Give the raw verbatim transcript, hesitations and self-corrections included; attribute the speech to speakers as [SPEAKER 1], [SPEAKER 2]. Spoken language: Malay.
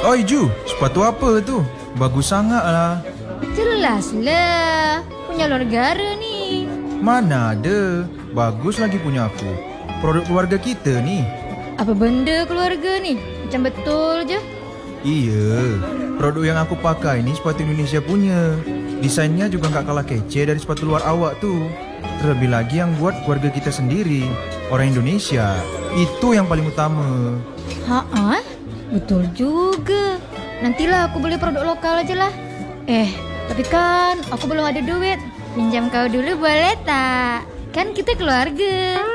[SPEAKER 1] Oi Ju, sepatu apa tu? Bagus sangat lah.
[SPEAKER 2] Jelaslah, punya luar negara ni.
[SPEAKER 1] Mana ada, bagus lagi punya aku. Produk keluarga kita ni.
[SPEAKER 2] Apa benda keluarga ni? Macam betul je.
[SPEAKER 1] Iya, produk yang aku pakai ni sepatu Indonesia punya. Desainnya juga gak kalah kece dari sepatu luar awak tu. Terlebih lagi yang buat keluarga kita sendiri, orang Indonesia. Itu yang paling utama.
[SPEAKER 2] Haa, betul juga. Nantilah aku beli produk lokal aja lah. Eh, tapi kan aku belum ada duit. Pinjam kau dulu boleh tak? Kan kita keluarga.